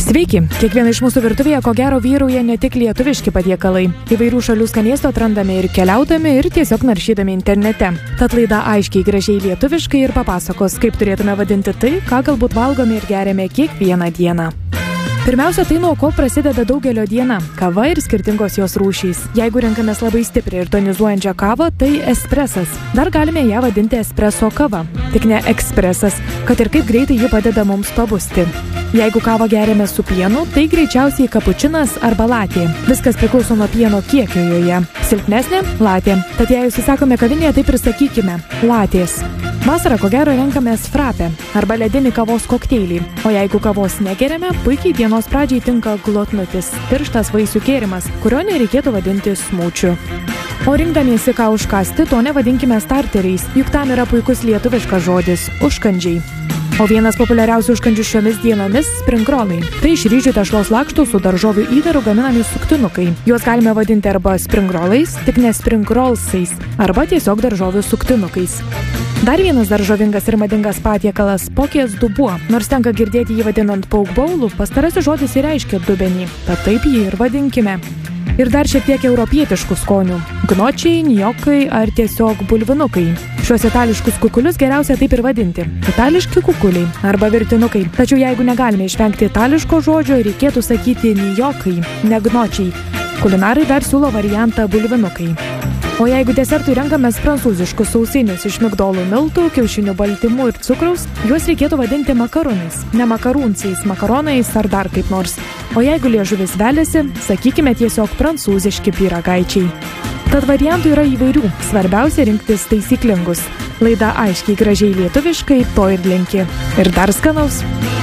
Sveiki! Kiekviena iš mūsų virtuvėje ko gero vyrauja ne tik lietuviški patiekalai. Įvairių šalių skanėstų atrandame ir keliaudami, ir tiesiog naršydami internete. Tad laida aiškiai, gražiai lietuviškai ir papasakos, kaip turėtume vadinti tai, ką galbūt valgome ir geriame kiekvieną dieną. Pirmiausia, tai nuo ko prasideda daugelio diena – kava ir skirtingos jos rūšys. Jeigu renkamės labai stiprią ir tonizuojančią kavą, tai espresas. Dar galime ją vadinti espreso kava. Tik ne ekspresas, kad ir kaip greitai ji padeda mums pabusti. Jeigu kavą geriame su pienu, tai greičiausiai kapučinas arba latė. Viskas priklauso nuo pieno kiekio joje. Silpnesnė – latė. Tad jei užsisakome kavinėje, tai prisakykime – latės. Vasarą ko gero renkamės frapę arba ledinį kavos kokteilį. O jeigu kavos negeriame, puikiai dienos pradžiai tinka glotnutis, tirštas vaisių gėrimas, kurio nereikėtų vadinti smūčiu. O rinkdamiesi ką užkasti, to nevadinkime starteriais, juk tam yra puikus lietuviškas žodis – užkandžiai. O vienas populiariausių užkandžių šiomis dienomis – springrolai. Tai iš ryžių tešlos lakštų su daržovių įdaru gaminami suktinukai. Juos galime vadinti arba springrolais, tik ne springrolsais, arba tiesiog daržovių suktinukais. Dar vienas daržovingas ir madingas patiekalas – pokės dubuo. Nors tenka girdėti jį vadinant poke bowlu, pastarasis žodis ir reiškia dubenį, tad taip jį ir vadinkime. Ir dar šiek tiek europietiškų skonių – gnočiai, njokai ar tiesiog bulvinukai. Šiuos itališkus kukulius geriausia taip ir vadinti – itališki kukuliai arba virtinukai. Tačiau jeigu negalime išvengti itališko žodžio, reikėtų sakyti njokai, ne gnočiai. Kulinarai dar siūlo variantą bulvinukai. O jeigu desertui renkamės prancūziškus sausainius iš migdolų miltų, kiaušinių baltymų ir cukraus, juos reikėtų vadinti makarūnais, ne makarūnsiais, makaronais ar dar kaip nors. O jeigu liežuvis veliasi, sakykime tiesiog prancūziški pyragaičiai. Tad variantų yra įvairių, svarbiausia rinktis taisyklingus. Laida aiškiai, gražiai lietuviškai, to ir linki. Ir dar skanaus.